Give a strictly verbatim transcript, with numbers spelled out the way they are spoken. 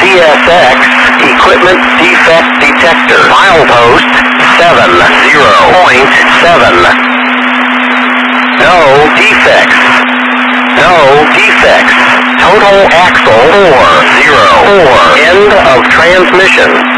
C S X, equipment defect detector. Milepost seven zero point seven. No defects. No defects. Total axle four zero four. End of transmission.